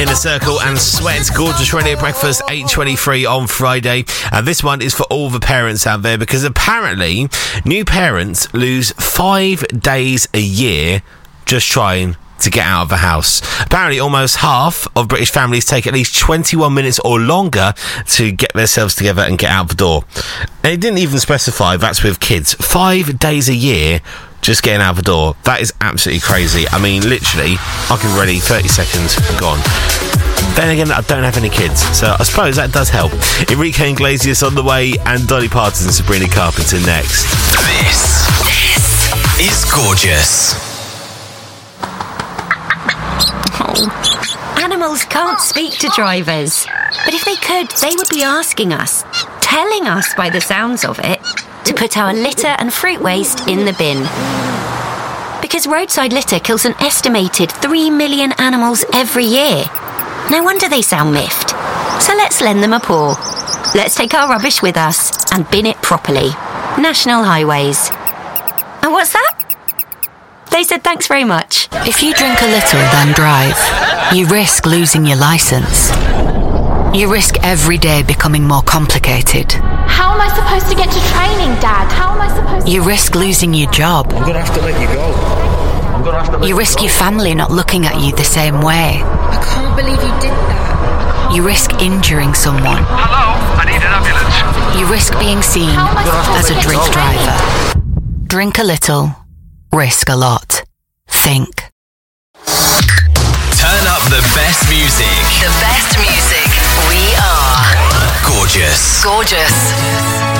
Inner Circle and Sweat. Gorgeous Radio Breakfast, 8:23 on Friday. And this one is for all the parents out there, because apparently new parents lose 5 days a year just trying to get out of the house. Apparently almost half of British families take at least 21 minutes or longer to get themselves together and get out the door. And it didn't even specify that's with kids. 5 days a year just getting out the door. That is absolutely crazy. I mean, literally, I can be ready, 30 seconds, gone. Then again, I don't have any kids, so I suppose that does help. Enrique Iglesias on the way, and Dolly Parton and Sabrina Carpenter next. This is Gorgeous. Animals can't speak to drivers, but if they could, they would be asking us, telling us by the sounds of it, to put our litter and fruit waste in the bin. Because roadside litter kills an estimated 3 million animals every year. No wonder they sound miffed. So let's lend them a paw. Let's take our rubbish with us and bin it properly. National Highways. And what's that? They said thanks very much. If you drink a little then drive, you risk losing your licence. You risk every day becoming more complicated. How am I supposed to get to training, Dad? How am I supposed to... You risk losing your job. I'm going to have to let you go. You risk your family not looking at you the same way. I can't believe you did that. You risk injuring someone. Hello, I need an ambulance. You risk being seen as a drink driver. Drink a little, risk a lot. Think. Turn up the best music. The best music. We are Gorgeous. Gorgeous.